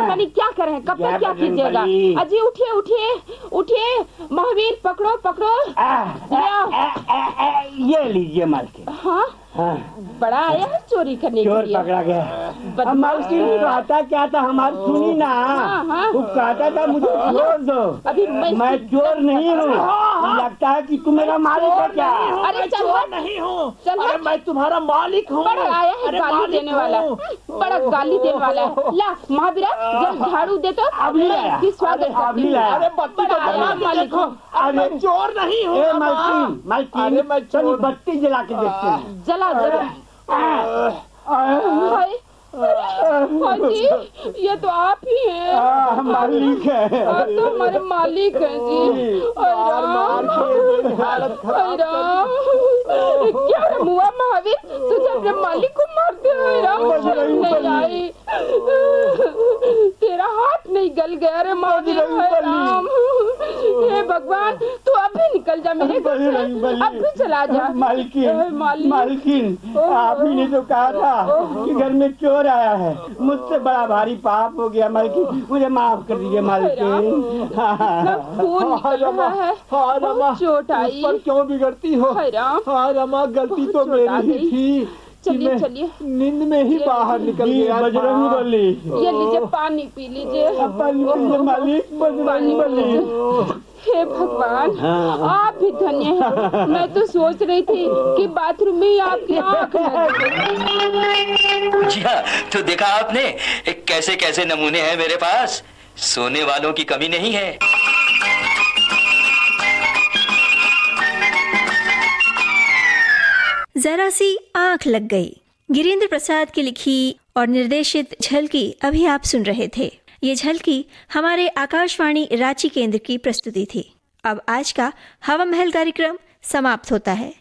मालिक क्या करें, कब तक क्या कीजिएगा। अजी उठिए उठिए उठिए, महावीर पकड़ो पकड़ो। ये लीजिए मालकिन। हाँ बड़ा आया है चोरी करने के लिए। चोर पकड़ा गया। मालकिन कहता क्या था हमारी सुनी ना। वो कहता था मुझे छोड़ दो। अभी मैं चोर नहीं हूँ। लगता है कि तू मेरा मालिक है क्या? अरे चोर नहीं हूँ, अरे मैं तुम्हारा मालिक हूँ। बड़ा आया है गाली देने वाला, बड़ा गाली देने वाला है। ला महावीरा जब झाड़ू दे तो अभी इसकी स्वागत करती हूँ। अरे बत्ती तो जला के देखो, मैं चोर नहीं हूँ। मालकिन मालकिन मैं चलो बत्ती जला के देखते हैं। जला जला। जी ये तो आप ही हैं। मालिक है। आप तो हमारे मालिक हैं जी। क्या हुआ महावीर, तुझे अपने मालिक को मारते हो? आई तेरा हाथ नहीं गल गया रे महावीर। हे भगवान तू अभी निकल जा मेरे घर से, अभी चला जा। मालकिन आप ही ने तो कहा था कि घर में चोर आया है, मुझसे बड़ा भारी पाप हो गया मालकिन, मुझे माफ कर दीजिए मालकिन। खून निकल रहा है, बहुत चोट आई। पर क्यों बिगड़ती हो? हाँ रमा, गलती तो मेरी ही थी। चलिए चलिए, नींद में ही बाहर निकल गया। बजरंग बली, ये लीजिए पानी पी लीजिए। मालिक बजरंग बली। हे भगवान आप भी धन्य हैं। मैं तो सोच रही थी कि बाथरूम में ही आपकी आँख लग गई। जी हाँ, तो देखा आपने कैसे कैसे नमूने हैं मेरे पास। सोने वालों की कमी नहीं है। जरा सी आंख लग गई, गिरीन्द्र प्रसाद की लिखी और निर्देशित झलकी अभी आप सुन रहे थे। ये झलकी हमारे आकाशवाणी रांची केंद्र की प्रस्तुति थी। अब आज का हवा महल कार्यक्रम समाप्त होता है।